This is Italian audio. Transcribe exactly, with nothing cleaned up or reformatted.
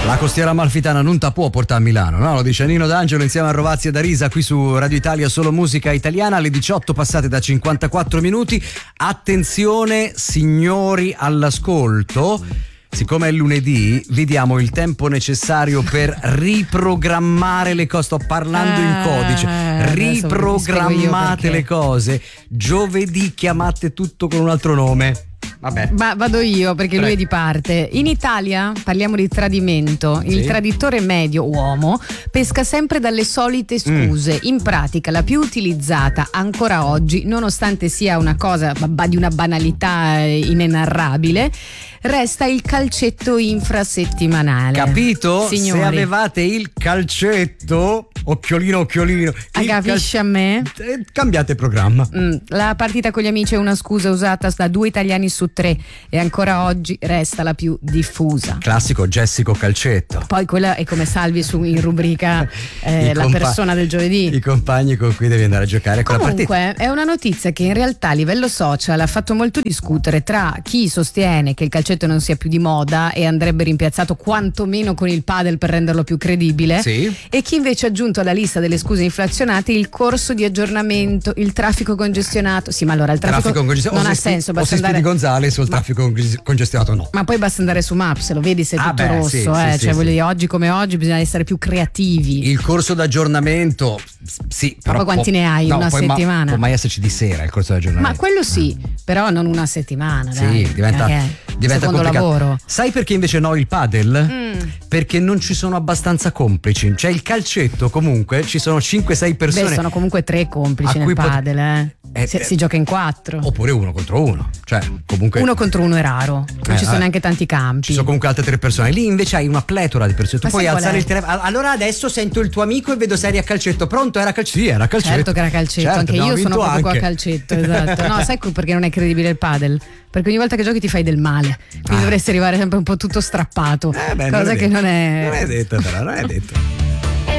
La costiera amalfitana non ta può portare a Milano, no? Lo dice Nino D'Angelo insieme a Rovazzi e Darisa qui su Radio Italia, solo musica italiana, alle diciotto passate da cinquantaquattro minuti. Attenzione signori all'ascolto, siccome è lunedì vi diamo il tempo necessario per riprogrammare le cose, sto parlando in codice, riprogrammate le cose, giovedì chiamate tutto con un altro nome. Vabbè. Ma vado io perché Prego. lui è di parte. In Italia parliamo di tradimento. Il Sì. traditore medio uomo pesca sempre dalle solite scuse. Mm. In pratica la più utilizzata ancora oggi, nonostante sia una cosa di una banalità inenarrabile, resta il calcetto infrasettimanale. Capito? Signori. Se avevate il calcetto, occhiolino occhiolino, il capisci cal- a me? Eh, cambiate programma. Mm, la partita con gli amici è una scusa usata da due italiani su tre e ancora oggi resta la più diffusa. Classico Jessico calcetto. Poi quella è come salvi su in rubrica eh, la compa- persona del giovedì. I compagni con cui devi andare a giocare con Comunque la partita. è una notizia che in realtà a livello social ha fatto molto discutere tra chi sostiene che il calcetto non sia più di moda e andrebbe rimpiazzato quantomeno con il padel per renderlo più credibile, Sì. e chi invece ha aggiunto alla lista delle scuse inflazionate il corso di aggiornamento, il traffico congestionato. Sì, ma allora il traffico, Traffico congestionato. non O ha se spi- senso, o basta se andare. Speedy Gonzales o il Ma- traffico conges- congestionato no. Ma poi basta andare su Maps, lo vedi se è Ah, tutto beh, rosso, sì, eh? sì, cioè sì, voglio sì. dire, oggi come oggi bisogna essere più creativi. Il corso d'aggiornamento, sì, però poi quanti può- ne hai? no, Una poi ma- settimana? può mai esserci di sera il corso d'aggiornamento. Ma quello sì, però non una settimana, Sì, dai. diventa, Eh, diventa secondo complicato. lavoro. Sai perché invece no il padel? Mm. Perché non ci sono abbastanza complici. Cioè il calcetto comunque ci sono cinque sei persone. Beh, sono comunque tre complici a nel cui pot- padel, eh. Eh, si, eh, si gioca in quattro. Oppure uno contro uno. Cioè comunque Uno contro uno è raro, non Eh, ci sono eh. neanche tanti campi. ci sono comunque altre tre persone. Lì invece hai una pletora di persone. Tu Ma puoi sai qual alzare è? il telefono. Allora adesso sento il tuo amico e vedo se eri a calcetto. Pronto? Era calcetto? Sì, era calcetto. Certo che era calcetto, Certo, anche abbiamo io sono vinto proprio qua a anche. calcetto, esatto. No, sai perché non è credibile il padel? Perché ogni volta che giochi ti fai del male, quindi Ah. dovresti arrivare sempre un po' tutto strappato, Eh beh, non cosa è che detto. non è. Non è detto però, non è detto.